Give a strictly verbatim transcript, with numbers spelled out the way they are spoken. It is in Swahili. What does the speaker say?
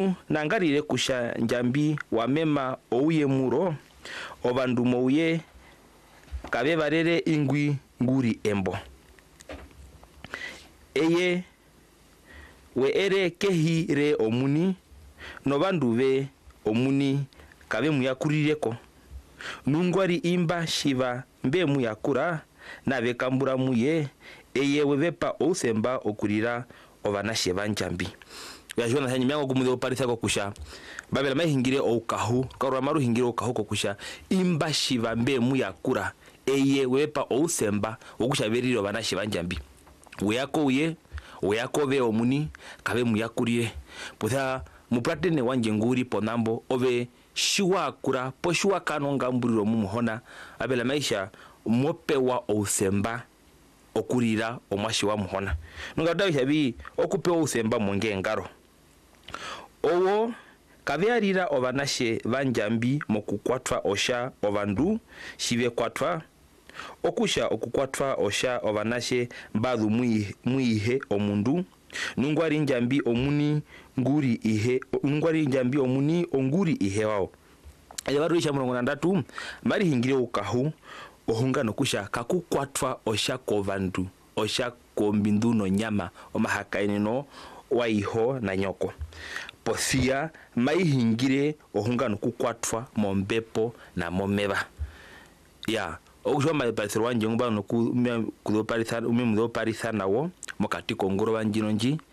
bandu nangarire kusha njambi wamema ouye muro obandu mouye kabe barere ingwi nguri embo eye we ere kehire omuni no bandu be omuni kabe muyakurireko nungwari imba shiva mbe muyakura na bekambura muye eye webepa ousemba okurira obanashe banjambi yajona hanyi myango gumude oparisa ko kusha babela mahingire oukahu karwa maru hingire oukahu ko kusha imba shiva mbe muyakura eye webepa ousemba okushaberiro banashe banjambi uyako uye uyako be omuni kabe muyakurire potha mupratene wanje nguri ponambo obe shiwa kura po shiwa kanonga mburiro mumuhona abela maisha mopewa ousemba okurira omwashi wa muhona nungadawi habi okupewa ousemba monge ngaro owo kabyarira obanashe banjambi mokukwatwa osha obandu shibe kwatwa okusha okukwatwa osha obanashe mbadu muihe omundu nungwari njambi omuni nguri ihe nungwari njambi omuni onguri ihe wao ayabaruisha murongo na ndatu mari hingire ukahu ohunga nokusha kakukwatwa osha kovandu osha kombindu no nyama omahakaineno waiho na nyoko posia mai hingire ohunga nokukwatwa mombepo na momeba ya okushoma eparisero wanje ngba no ku kudoparisa umi mudoparisa nawo mokati kongoro banjinonji